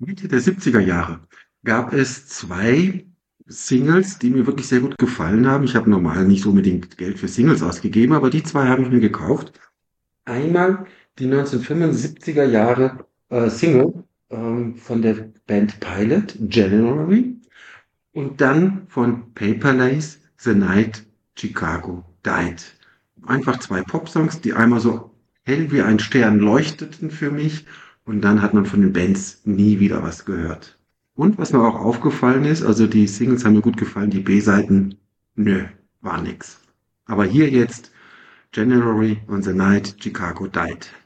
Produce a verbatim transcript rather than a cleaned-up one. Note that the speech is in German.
Mitte der siebziger Jahre gab es zwei Singles, die mir wirklich sehr gut gefallen haben. Ich habe normal nicht so unbedingt Geld für Singles ausgegeben, aber die zwei habe ich mir gekauft. Einmal die neunzehnhundertfünfundsiebziger Jahre äh, Single ähm, von der Band Pilot, January, und dann von Paper Lace, The Night Chicago Died. Einfach zwei Popsongs, die einmal so hell wie ein Stern leuchteten für mich, und dann hat man von den Bands nie wieder was gehört. Und was mir auch aufgefallen ist, also die Singles haben mir gut gefallen, die B-Seiten, nö, war nix. Aber hier jetzt January on the Night Chicago Died.